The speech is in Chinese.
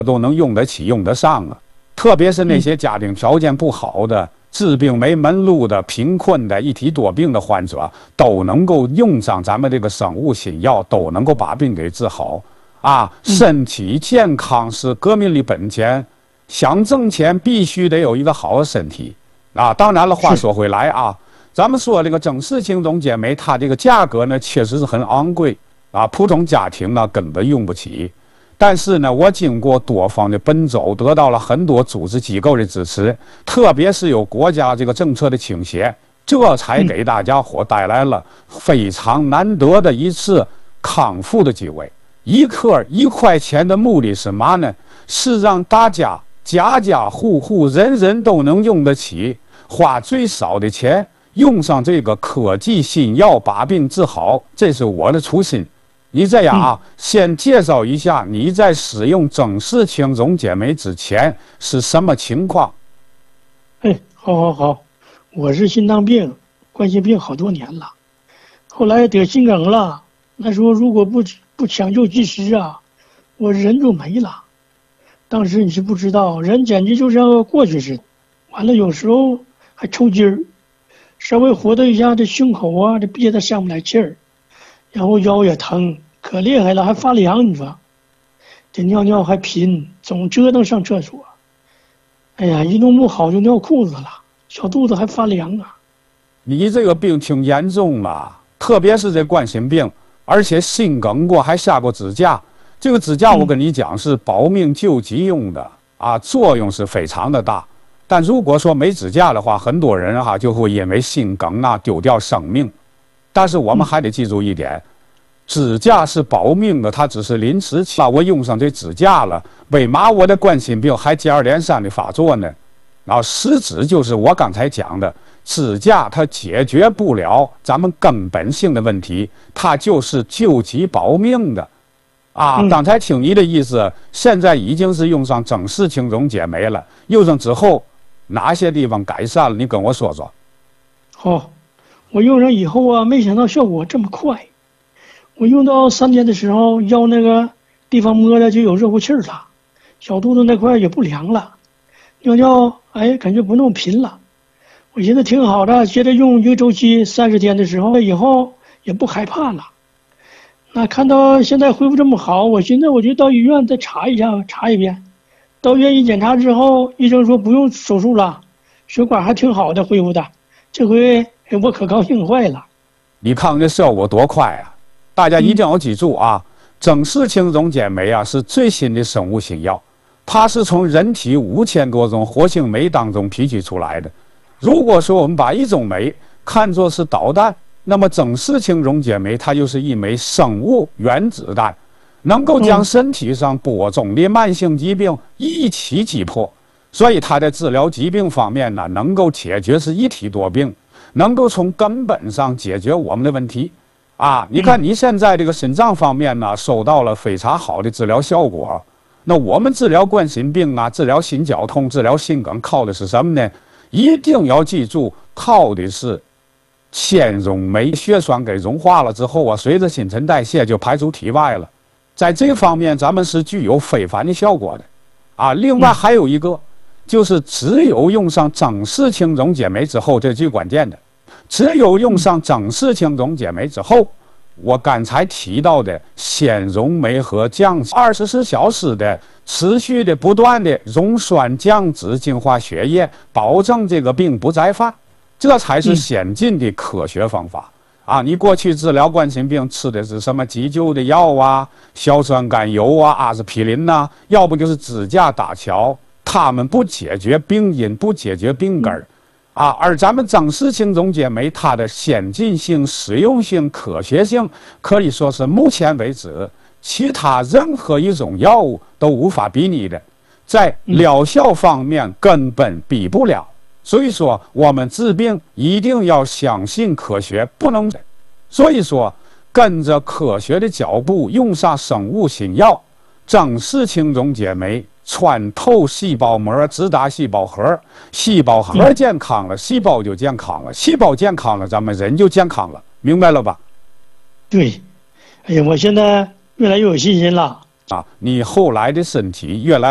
都能用得起、用得上啊。特别是那些家庭条件不好的、治病没门路的、贫困的、一体多病的患者，都能够用上咱们这个生物新药，都能够把病给治好啊。身体健康是革命的本钱，想挣钱必须得有一个好的身体啊。当然了，话说回来啊，咱们说这个正式青种解酶，它这个价格呢确实是很昂贵啊，普通家庭呢根本用不起。但是呢，我经过多方的奔走，得到了很多组织机构的支持，特别是有国家这个政策的倾斜，这才给大家伙带来了非常难得的一次康复的机会。一克1块钱的目的是嘛呢？是让大家家家户户人人都能用得起，花最少的钱用上这个科技新药把病治好，这是我的初心。你这样啊，先介绍一下你在使用正式青种解酶之前是什么情况？ 好，我是心脏病、冠心病好多年了，后来得心梗了。那时候如果不抢救及时啊，我人就没了。当时你是不知道，人简直就像要过去似的。完了，有时候还抽筋儿，稍微活动一下，这胸口啊，这憋得上不来气儿。然后腰也疼，可厉害了，还发凉。你说，这尿尿还频，总折腾上厕所。哎呀，一弄不好就尿裤子了，小肚子还发凉啊。 你这个病挺严重了，特别是这冠心病，而且心梗过，还下过支架。这个支架我跟你讲是保命救急用的啊，作用是非常的大。但如果说没支架的话，很多人就会因为心梗丢掉生命。但是我们还得记住一点，支架是保命的，它只是临时起。我用上这支架了，为嘛我的冠心病还接二连三的发作呢？然后实质就是我刚才讲的，支架它解决不了咱们根本性的问题，它就是救急保命的啊。刚才听你的意思，现在已经是用上正式青种解酶了，用上之后哪些地方改善了？你跟我说说。 好。我用上以后啊，没想到效果这么快。我用到3天的时候，腰那个地方摸着就有热乎气儿了，小肚子那块也不凉了，尿尿感觉不那么频了。我寻思挺好的，接着用一个周期30天的时候，以后也不害怕了。那看到现在恢复这么好，我寻思我就到医院再查一遍。到医院一检查之后，医生说不用手术了，血管还挺好的，恢复的。这回我可高兴坏了。 你看这效果多快啊！大家一定要记住啊，正式青种解酶啊是最新的生物新药，它是从人体5000多种活性酶当中提取出来的。如果说我们把一种酶看作是导弹，那么正式青种解酶它就是一枚生物原子弹，能够将身体上播种的慢性疾病一起击破。所以它在治疗疾病方面呢，能够解决是一体多病，能够从根本上解决我们的问题啊。你看你现在这个心脏方面呢，收到了非常好的治疗效果。那我们治疗冠心病啊，治疗心绞痛，治疗心梗，靠的是什么呢？一定要记住，靠的是纤溶酶，血栓给溶化了之后啊，随着新陈代谢就排出体外了。在这方面，咱们是具有非凡的效果的啊。另外还有一个。就是只有用上正式青种解酶之后，这是最关键的。只有用上正式青种解酶之后，我刚才提到的纤溶酶和降24小时的持续的不断的溶栓降脂净化血液，保证这个病不再发，这才是先进的科学方法啊！你过去治疗冠心病吃的是什么急救的药啊、硝酸甘油啊、阿司匹林呐，要不就是支架搭桥。他们不解决病因，不解决病根儿，而咱们正式青种解酶，它的先进性、实用性、科学性，可以说是目前为止其他任何一种药物都无法比拟的，在疗效方面根本比不了。所以说，我们治病一定要相信科学，不能。所以说，跟着科学的脚步，用上生物新药，正式青种解酶。穿透细胞膜，直达细胞核，细胞核健康了，细胞就健康了，细胞健康了，咱们人就健康了，明白了吧？ 对，哎呀，我现在越来越有信心了。 你后来的身体越来